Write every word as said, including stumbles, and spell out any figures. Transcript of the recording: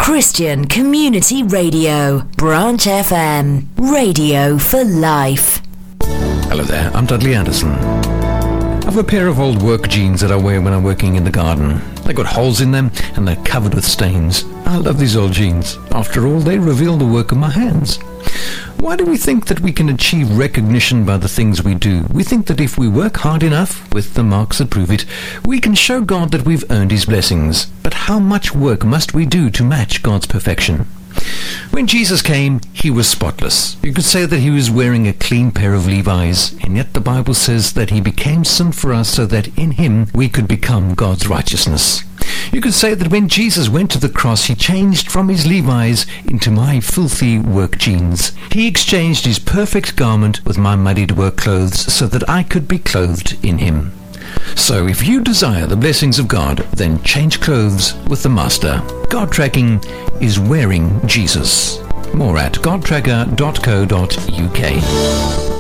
Christian Community Radio, Branch F M, radio for life. Hello there, I'm Dudley Anderson. I've a pair of old work jeans that I wear when I'm working in the garden. They've got holes in them and they're covered with stains. I love these old jeans. After all, they reveal the work of my hands. Why do we think that we can achieve recognition by the things we do? We think that if we work hard enough, with the marks that prove it, we can show God that we've earned His blessings. But how much work must we do to match God's perfection? When Jesus came, He was spotless. You could say that He was wearing a clean pair of Levi's, and yet the Bible says that He became sin for us so that in Him we could become God's righteousness. You could say that when Jesus went to the cross, He changed from His Levi's into my filthy work jeans. He exchanged His perfect garment with my muddied work clothes so that I could be clothed in Him. So if you desire the blessings of God, then change clothes with the Master. God Tracking is wearing Jesus. More at god tracker dot co dot uk.